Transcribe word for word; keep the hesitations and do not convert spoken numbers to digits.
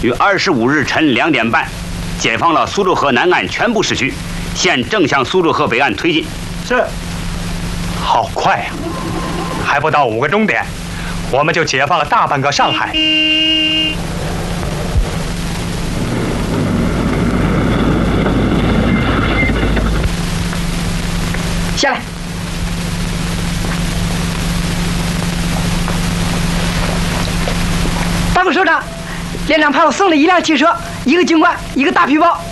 于二十五日晨两点半，解放了苏州河南岸全部市区，现正向苏州河北岸推进。 是。好快呀、啊！还不到五个钟点，我们就解放了大半个上海。 下来。大副首长，连长派我送了一辆汽车，一个军官，一个大皮包。